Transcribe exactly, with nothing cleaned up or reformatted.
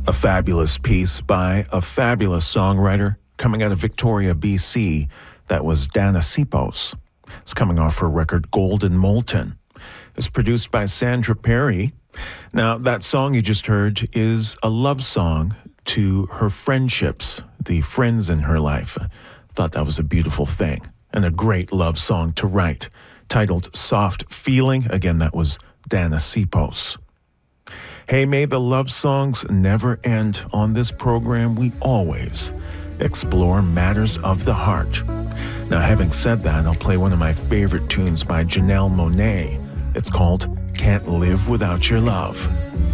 A fabulous piece by a fabulous songwriter coming out of Victoria, B C. That was Dana Sipos. It's coming off her record Golden Molten. It's produced by Sandra Perry. Now, that song you just heard is a love song to her friendships, the friends in her life. I thought that was a beautiful thing and a great love song to write, titled Soft Feeling. Again, that was Dana Sipos. Hey, may the love songs never end. On this program, we always explore matters of the heart. Now, having said that, I'll play one of my favorite tunes by Janelle Monáe. It's called Can't Live Without Your Love.